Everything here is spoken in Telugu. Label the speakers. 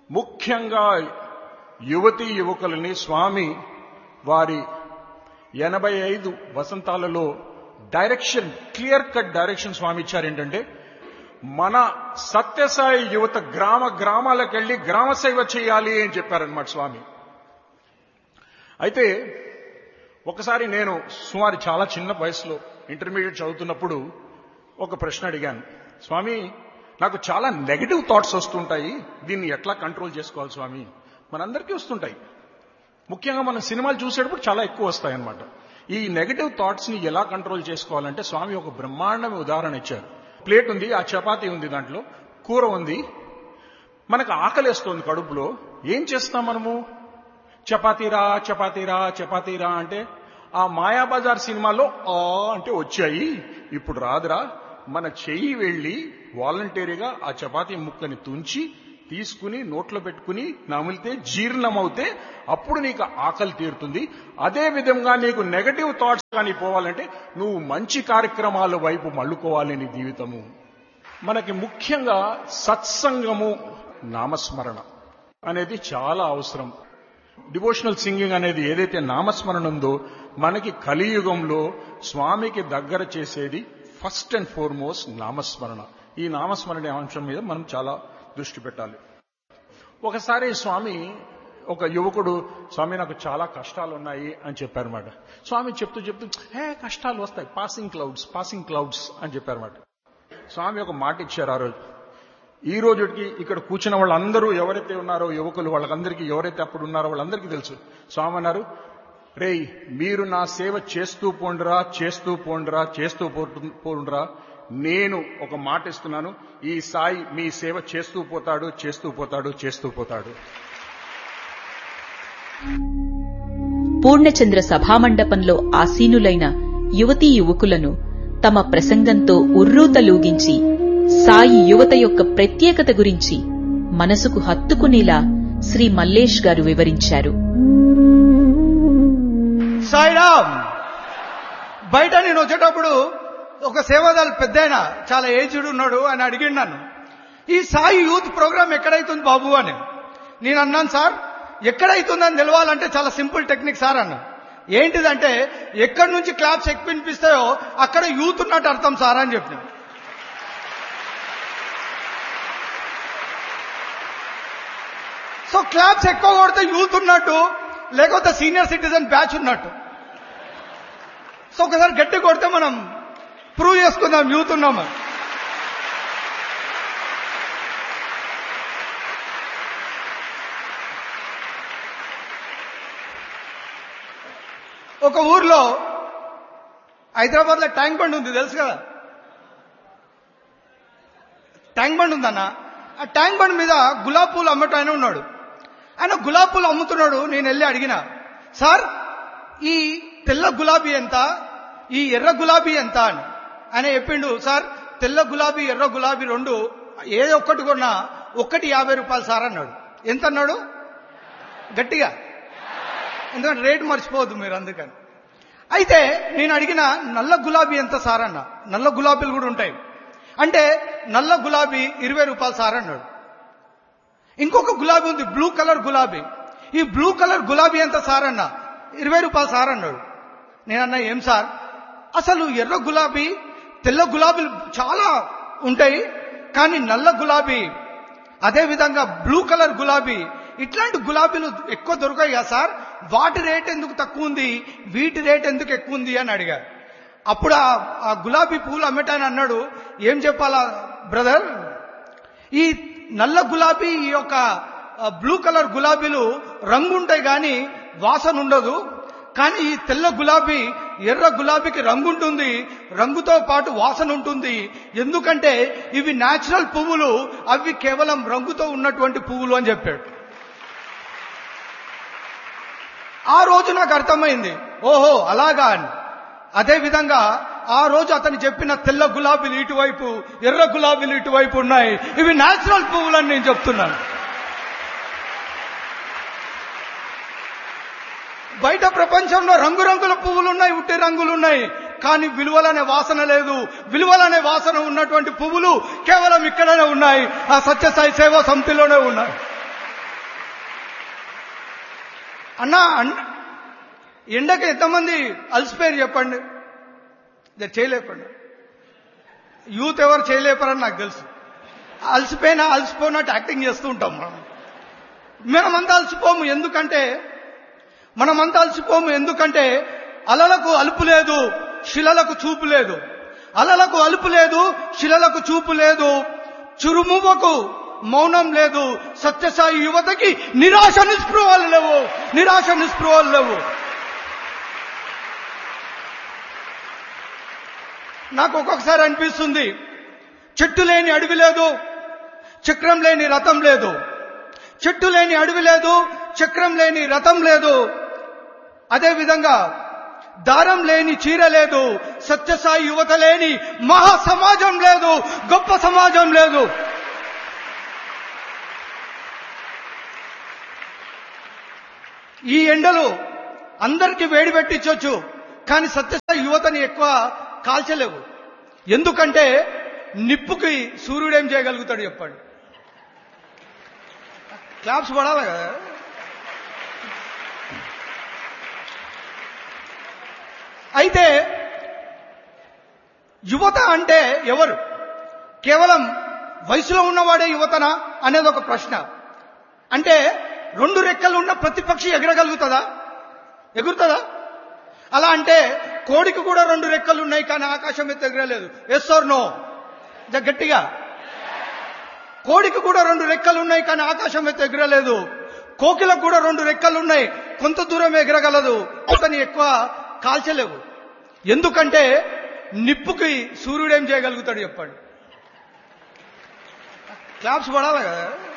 Speaker 1: ముఖ్యంగా యువతీ యువకులని స్వామి వారి 85 వసంతాలలో డైరెక్షన్, క్లియర్ కట్ డైరెక్షన్ స్వామి ఇచ్చారు. ఏంటంటే మన సత్యసాయి యువత గ్రామాలకు వెళ్లి గ్రామ సేవ చేయాలి అని చెప్పారనమాట స్వామి. అయితే ఒకసారి నేను సుమారు చాలా చిన్న వయసులో ఇంటర్మీడియట్ చదువుతున్నప్పుడు ఒక ప్రశ్న అడిగాను, స్వామి నాకు చాలా నెగటివ్ థాట్స్ వస్తుంటాయి, దీన్ని ఎట్లా కంట్రోల్ చేసుకోవాలి స్వామి? మనందరికీ వస్తుంటాయి, ముఖ్యంగా మనం సినిమాలు చూసేటప్పుడు చాలా ఎక్కువ వస్తాయన్నమాట. ఈ నెగటివ్ థాట్స్ ని ఎలా కంట్రోల్ చేసుకోవాలంటే స్వామి ఒక బ్రహ్మాండమైన ఉదాహరణ ఇచ్చారు. ప్లేట్ ఉంది, ఆ చపాతీ ఉంది, దాంట్లో కూర ఉంది, మనకు ఆకలేస్తోంది కడుపులో. ఏం చేస్తాం మనము? చపాతీరా చపాతీరా చపాతీరా అంటే ఆ మాయాబజార్ సినిమాలో ఆ అంటే వచ్చాయి, ఇప్పుడు రాదురా. మన చెయ్యి వెళ్లి వాలంటరీగా ఆ చపాతీ ముక్కని తుంచి తీసుకుని నోట్లో పెట్టుకుని నమిలితే జీర్ణమవుతే అప్పుడు నీకు ఆకలి తీరుతుంది. అదే విధంగా నీకు నెగటివ్ థాట్స్ కానీ పోవాలంటే నువ్వు మంచి కార్యక్రమాల వైపు మళ్ళుకోవాలి నీ జీవితము. మనకి ముఖ్యంగా సత్సంగము, నామస్మరణ అనేది చాలా అవసరం. డివోషనల్ సింగింగ్ అనేది ఏదైతే నామస్మరణ ఉందో మనకి కలియుగంలో స్వామికి దగ్గర చేసేది ఫస్ట్ అండ్ ఫార్మోస్ట్ నామస్మరణ. ఈ నామస్మరణ అంశం మీద మనం చాలా దృష్టి పెట్టాలి. ఒకసారి స్వామి, ఒక యువకుడు, స్వామి నాకు చాలా కష్టాలు ఉన్నాయి అని చెప్పారన్నమాట. స్వామి చెప్తూ కష్టాలు వస్తాయి, పాసింగ్ క్లౌడ్స్ అని చెప్పారన్నమాట. స్వామి ఒక మాట ఇచ్చారు ఆ రోజు. ఈ రోజుకి ఇక్కడ కూర్చున్న వాళ్ళందరూ ఎవరైతే ఉన్నారో యువకులు, వాళ్ళందరికీ ఎవరైతే అప్పుడు ఉన్నారో వాళ్ళందరికీ తెలుసు. స్వామి అన్నారు, రేయ్ మీరు నా సేవ చేస్తూ పోండ్రా, నేను ఒక మాట ఇస్తున్నాను, ఈ సాయి మీ సేవ చేస్తూ పోతాడు.
Speaker 2: పూర్ణచంద్ర సభామండపంలో ఆసీనులైన యువతీ యువకులను తమ ప్రసంగంతో ఉర్రూతలూగించి సాయి యువత యొక్క ప్రత్యేకత గురించి మనసుకు హత్తుకునేలా శ్రీ మల్లేష్ గారు వివరించారు.
Speaker 3: సాయిరామ్, బయట నేను వచ్చేటప్పుడు ఒక సేవాదాలు పెద్దయినా, చాలా ఏజ్డ్ ఉన్నాడు, అని అడిగిండు నన్ను, ఈ సాయి యూత్ ప్రోగ్రామ్ ఎక్కడైతుంది బాబు అని. నేను అన్నాను, సార్ ఎక్కడైతుందని తెలవాలంటే చాలా సింపుల్ టెక్నిక్ సార్ అన్నా. ఏంటిదంటే ఎక్కడి నుంచి క్లాప్స్ ఎక్కువ వినిపిస్తాయో అక్కడ యూత్ ఉన్నట్టు అర్థం సార్ అని చెప్పిన. సో క్లాప్స్ ఎక్కువ కొడితే యూత్ ఉన్నట్టు, లేకపోతే సీనియర్ సిటిజన్ బ్యాచ్ ఉన్నట్టు. సో ఒకసారి గట్టి కొడితే మనం ప్రూవ్ చేసుకుందాం యూత్ ఉన్నాము. ఒక ఊర్లో, హైదరాబాద్ లో ట్యాంక్ బండ్ ఉంది తెలుసు కదా, ట్యాంక్ బండ్ ఉందన్న. ఆ ట్యాంక్ బండ్ మీద గులాబ్ పూలు అమ్మటం ఆయన ఉన్నాడు. ఆయన గులాబ్ పూలు అమ్ముతున్నాడు. నేను వెళ్ళి అడిగిన, సార్ ఈ తెల్ల గులాబీ ఎంత, ఈ ఎర్ర గులాబీ ఎంత అని. ఆయన చెప్పిండు, సార్ తెల్ల గులాబీ ఎర్ర గులాబీ రెండు ఏదో ఒక్కటి కొన్నా ఒక్కటి 50 రూపాయలు సార్ అన్నాడు. ఎంత అన్నాడు గట్టిగా, ఎందుకంటే రేటు మర్చిపోవద్దు మీరు అందుకని. అయితే నేను అడిగిన, నల్ల గులాబీ ఎంత సార్ అన్న. నల్ల గులాబీలు కూడా ఉంటాయి అంటే నల్ల గులాబీ 20 రూపాయలు సార్ అన్నాడు. ఇంకొక గులాబీ ఉంది, బ్లూ కలర్ గులాబీ. ఈ బ్లూ కలర్ గులాబీ ఎంత సార్ అన్న. 20 రూపాయలు సార్ అన్నాడు. నేనన్నా, ఏం సార్ అసలు ఎర్ర గులాబీ తెల్ల గులాబీలు చాలా ఉంటాయి, కానీ నల్ల గులాబీ అదేవిధంగా బ్లూ కలర్ గులాబీ ఇట్లాంటి గులాబీలు ఎక్కువ దొరకాయి కదా సార్, వాటి రేట్ ఎందుకు తక్కువ ఉంది, వీటి రేట్ ఎందుకు ఎక్కువ ఉంది అని అడిగారు. అప్పుడు ఆ గులాబీ పూలు అమ్మటాన్ని అన్నాడు, ఏం చెప్పాలా బ్రదర్, ఈ నల్ల గులాబీ ఈ యొక్క బ్లూ కలర్ గులాబీలు రంగు ఉంటాయి కానీ వాసన ఉండదు, కానీ ఈ తెల్ల గులాబీ ఎర్ర గులాబీకి రంగు ఉంటుంది, రంగుతో పాటు వాసన ఉంటుంది. ఎందుకంటే ఇవి న్యాచురల్ పువ్వులు, అవి కేవలం రంగుతో ఉన్నటువంటి పువ్వులు అని చెప్పాడు. ఆ రోజు నాకు అర్థమైంది, ఓహో అలాగా అని. అదేవిధంగా ఆ రోజు అతను చెప్పిన తెల్ల గులాబీలు ఇటువైపు, ఎర్ర గులాబీలు ఇటువైపు ఉన్నాయి, ఇవి న్యాచురల్ పువ్వులు అని నేను చెప్తున్నాను. బయట ప్రపంచంలో రంగురంగుల పువ్వులు ఉన్నాయి, ఉట్టి రంగులు ఉన్నాయి, కానీ విలువలనే వాసన లేదు. విలువలనే వాసన ఉన్నటువంటి పువ్వులు కేవలం ఇక్కడనే ఉన్నాయి, ఆ సత్యసాయి సేవా సమితిలోనే ఉన్నాయి. అన్నా ఎండకి ఎంతమంది అలసిపోయారు చెప్పండి? చేయలేపండి. యూత్ ఎవరు చేయలేపారని నాకు తెలుసు. అలసిపోయినట్టు యాక్టింగ్ చేస్తూ ఉంటాం మనమంతా అలసిపోము. ఎందుకంటే అలలకు అలుపు లేదు, శిలలకు చూపు లేదు. అలలకు అలుపు లేదు, శిలలకు చూపు లేదు. చురుమువకు మౌనం లేదు. సత్యసాయి యువతకి నిరాశ నిస్పృహలు లేవు. నాకు ఒక్కొక్కసారి అనిపిస్తుంది, చెట్టు లేని అడవి లేదు, చక్రం లేని రథం లేదు. చెట్టు లేని అడవి లేదు, చక్రం లేని రథం లేదు. అదేవిధంగా దారం లేని చీర లేదు. సత్యసాయి యువత లేని మహా సమాజం లేదు, గొప్ప సమాజం లేదు. ఈ ఎండలు అందరికీ వేడి పెట్టించవచ్చు, కానీ సత్యసాయి యువతని ఎక్కువ కాల్చలేవు. ఎందుకంటే నిప్పుకి సూర్యుడు ఏం చేయగలుగుతాడు చెప్పండి? క్లాప్స్ పడాలి కదా. అయితే యువత అంటే ఎవరు? కేవలం వయసులో ఉన్నవాడే యువతనా అనేది ఒక ప్రశ్న. అంటే 2 రెక్కలు ఉన్న ప్రతిపక్షి ఎగురుతుందా? అలా అంటే కోడికి కూడా 2 రెక్కలు ఉన్నాయి, కానీ ఆకాశం ఎత్తు ఎగరలేదు. Yes are no? గట్టిగా. కోడికి కూడా 2 రెక్కలు ఉన్నాయి, కానీ ఆకాశం ఎత్తు ఎగరలేదు. కోకిలకు కూడా 2 రెక్కలు ఉన్నాయి, కొంత దూరం ఎగరగలదు. అతని ఎక్కువ కాల్చలేవు. ఎందుకంటే నిప్పుకి సూర్యుడు ఏం చేయగలుగుతాడు చెప్పండి? క్లాప్స్ పడాలి కదా.